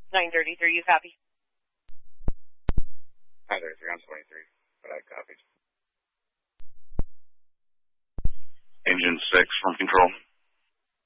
933, you copy? 933, I'm 23, but I copied. Engine 6 from control.